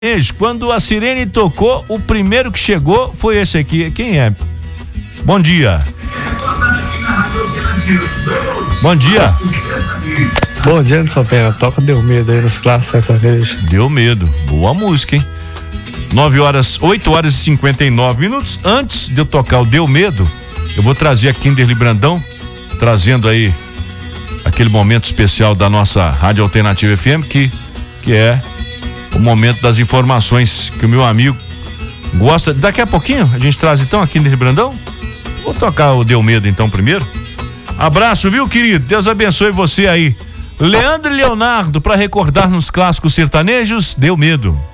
Quando a sirene tocou, o primeiro que chegou foi esse aqui. Quem é? Bom dia. Bom dia. Bom dia, Anderson Pena. Toca Deu Medo aí nos clássicos sertanejos. Deu Medo. Boa música, hein? 8 horas e 59 minutos. Antes de eu tocar o Deu Medo, eu vou trazer a Kinderly Brandão, trazendo aí aquele momento especial da nossa Rádio Alternativa FM, que é o momento das informações que o meu amigo gosta. Daqui a pouquinho a gente traz então a Kinderly Brandão. Vou tocar o Deu Medo então primeiro. Abraço, viu, querido? Deus abençoe você aí. Leandro e Leonardo, para recordar nos clássicos sertanejos, Deu Medo.